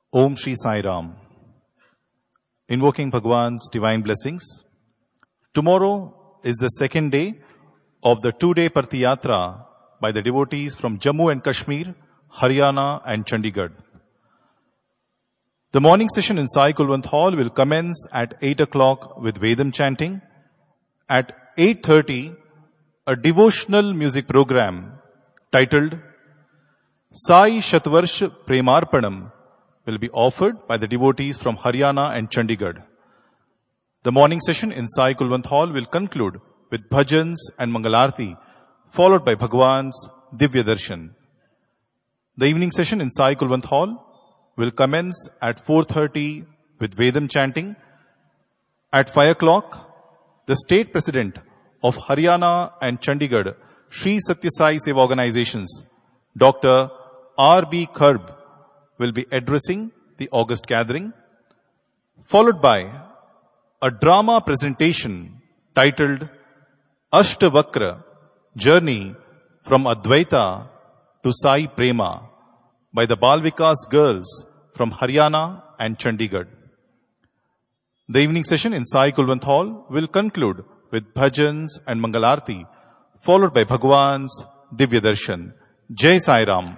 Om Shri Sai Ram. Invoking Bhagwan's divine blessings. Tomorrow is the second day of the 2-day Partiyatra by the devotees from Jammu and Kashmir, Haryana and Chandigarh. The morning session in Sai Kulwant Hall will commence at 8 o'clock with Vedam chanting. At 8:30, a devotional music program titled Sai Shatvarsh Premarpanam will be offered by the devotees from Haryana and Chandigarh. The morning session in Sai Kulwant Hall will conclude with bhajans and Mangalarti, followed by Bhagwan's Divya Darshan. The evening session in Sai Kulwant Hall will commence at 4:30 with Vedam chanting. At 5 o'clock, the State President of Haryana and Chandigarh, Sri Satya Sai Seva Organizations, Dr. R.B. Karb, will be addressing the August gathering, followed by a drama presentation titled Ashtavakra, Journey from Advaita to Sai Prema by the Balvikas girls from Haryana and Chandigarh. The evening session in Sai Kulwant Hall will conclude with bhajans and Mangalarti, followed by Bhagwan's Divya Darshan. Jai Sai Ram.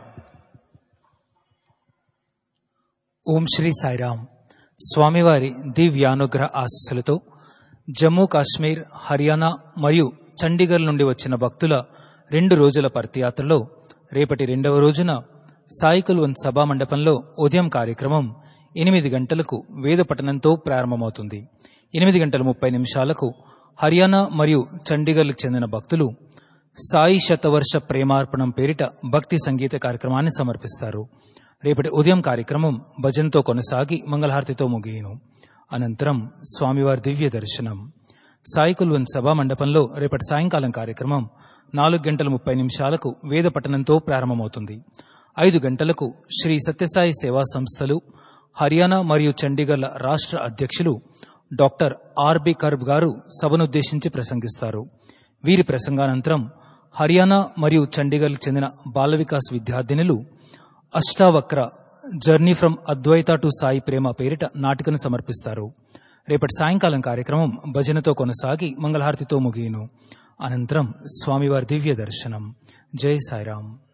ఓం శ్రీ సాయిరామ్. స్వామివారి దివ్యానుగ్రహ ఆశీస్సులతో జమ్మూ కాశ్మీర్, హర్యానా మరియు చండీగఢ్ నుండి వచ్చిన భక్తుల 2 రోజుల పర్తియాత్రలో రేపటి 2వ రోజున సాయి కుల్వంత్ సభా మండపంలో ఉదయం కార్యక్రమం 8 గంటలకు వేద పఠనంతో ప్రారంభమవుతుంది. 8:30 హర్యానా మరియు చండీగఢ్కు చెందిన భక్తులు సాయి శతవర్ష ప్రేమార్పణం పేరిట భక్తి సంగీత కార్యక్రమాన్ని సమర్పిస్తారు. రేపటి ఉదయం కార్యక్రమం భజన్తో కొనసాగి మంగళహారతితో ముగియును. అనంతరం స్వామివారి దివ్య దర్శనం. సాయి కుల్వంత్ సభా మండపంలో రేపటి సాయంకాలం కార్యక్రమం 4:30 వేద పఠనంతో ప్రారంభమవుతుంది. 5 గంటలకు శ్రీ సత్యసాయి సేవా సంస్థలు హర్యానా మరియు చండీగఢ్ రాష్ట్ర అధ్యక్షులు డాక్టర్ ఆర్బి కర్బ్ గారు సభనుద్దేశించి ప్రసంగిస్తారు. వీరి ప్రసంగానంతరం హర్యానా మరియు చండీగఢ్కు చెందిన బాల వికాస్ విద్యార్థినులు Ashtavakra, journey from Advaita to Sai ప్రేమ పేరిట నాటికను సమర్పిస్తారు. రేపటి సాయంకాలం కార్యక్రమం భజనతో కొనసాగి మంగళహారతితో ముగియును. అనంతరం స్వామివారి దివ్య దర్శనం. జై సాయిరాం.